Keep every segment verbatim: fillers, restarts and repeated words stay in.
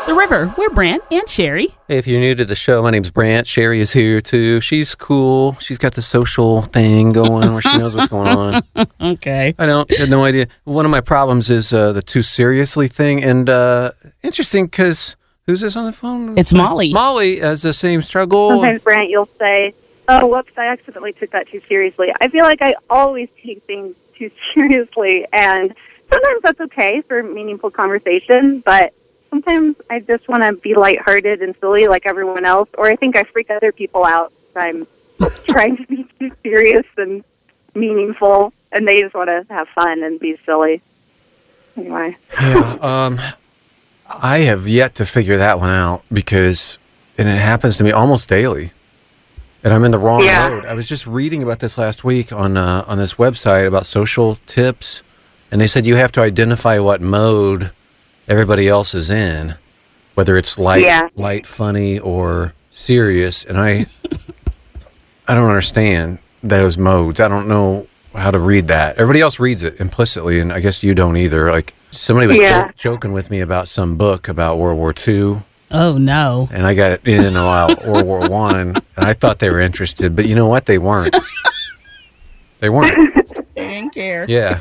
The River. We're Brant and Sherry. Hey, if you're new to the show, my name's Brant. Sherry is here, too. She's cool. She's got the social thing going where she knows what's going on. Okay. I don't. I have no idea. One of my problems is uh, the too seriously thing. And uh, interesting because who's this on the phone? It's Molly. Molly has the same struggle. Sometimes, Brant, you'll say, oh, whoops, I accidentally took that too seriously. I feel like I always take things too seriously, and sometimes that's okay for meaningful conversation, but sometimes I just want to be lighthearted and silly like everyone else, or I think I freak other people out if I'm trying to be too serious and meaningful, and they just want to have fun and be silly. Anyway. Yeah, um, I have yet to figure that one out because, and it happens to me almost daily. And I'm in the wrong yeah. mode. I was just reading about this last week on uh, on this website about social tips, and they said you have to identify what mode everybody else is in, whether it's light, yeah. light, funny, or serious. And I, I don't understand those modes. I don't know how to read that. Everybody else reads it implicitly, and I guess you don't either. Like somebody was yeah. jo- joking with me about some book about World War Two. Oh, no. And I got it in while World War One, and I thought they were interested, but you know what? They weren't. They weren't. They didn't care. Yeah.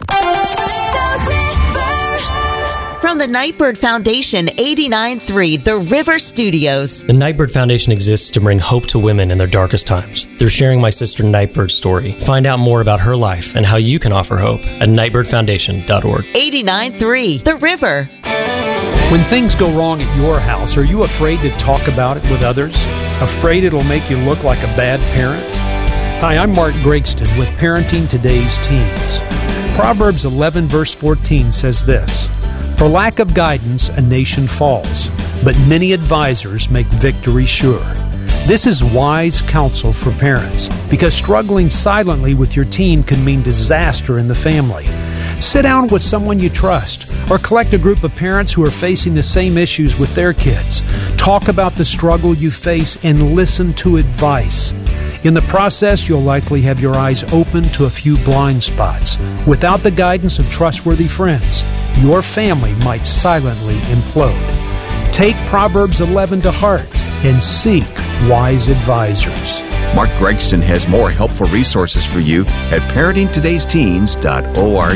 From the Nightbird Foundation, eighty-nine point three, The River Studios. The Nightbird Foundation exists to bring hope to women in their darkest times. They're sharing my sister Nightbird's story. Find out more about her life and how you can offer hope at nightbird foundation dot org. eighty-nine point three, The River. When things go wrong at your house, are you afraid to talk about it with others? Afraid it'll make you look like a bad parent? Hi, I'm Mark Gregston with Parenting Today's Teens. Proverbs eleven verse fourteen says this, "For lack of guidance, a nation falls, but many advisors make victory sure." This is wise counsel for parents, because struggling silently with your teen can mean disaster in the family. Sit down with someone you trust, or collect a group of parents who are facing the same issues with their kids. Talk about the struggle you face and listen to advice. In the process, you'll likely have your eyes open to a few blind spots. Without the guidance of trustworthy friends, your family might silently implode. Take Proverbs eleven to heart and seek wise advisors. Mark Gregston has more helpful resources for you at parenting todays teens dot org.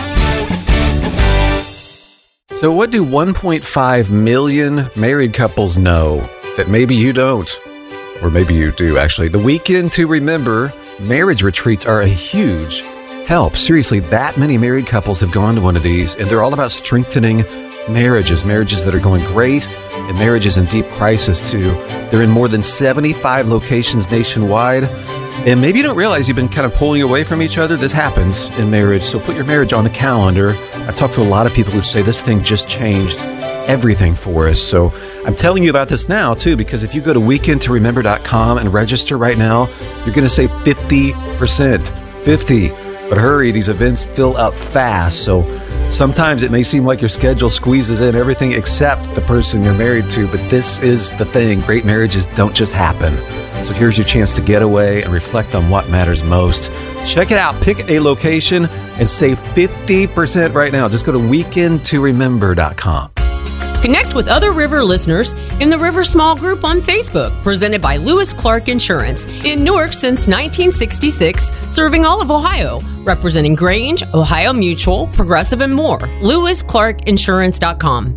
So what do one point five million married couples know that maybe you don't? Or maybe you do, actually. The Weekend to Remember marriage retreats are a huge help. Seriously, that many married couples have gone to one of these, and they're all about strengthening marriages, marriages that are going great, and marriages in deep crisis, too. They're in more than seventy-five locations nationwide. And maybe you don't realize you've been kind of pulling away from each other. This happens in marriage, so put your marriage on the calendar. I've talked to a lot of people who say this thing just changed everything for us. So I'm telling you about this now, too, because if you go to weekend to remember dot com and register right now, you're going to save fifty percent. fifty. But hurry, these events fill up fast, so sometimes it may seem like your schedule squeezes in everything except the person you're married to, but this is the thing. Great marriages don't just happen. So here's your chance to get away and reflect on what matters most. Check it out. Pick a location and save fifty percent right now. Just go to weekend to remember dot com. Connect with other River listeners in the River Small Group on Facebook, presented by Lewis Clark Insurance. In Newark since nineteen sixty-six, serving all of Ohio, representing Grange, Ohio Mutual, Progressive, and more. lewis clark insurance dot com.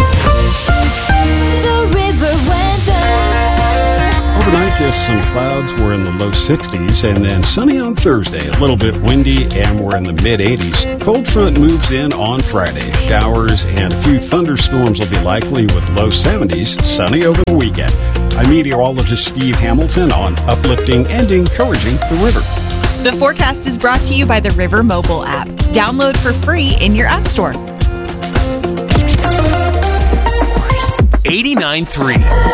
The River weather. Overnight, just some clouds. We're in the low sixties, and then sunny on Thursday. A little bit windy, and we're in the mid eighties. Cold front moves in on Friday. Showers and a few thunderstorms will be likely with low seventies. Sunny over the weekend. I'm meteorologist Steve Hamilton on uplifting and encouraging the river. The forecast is brought to you by the River mobile app. Download for free in your app store. eighty-nine point three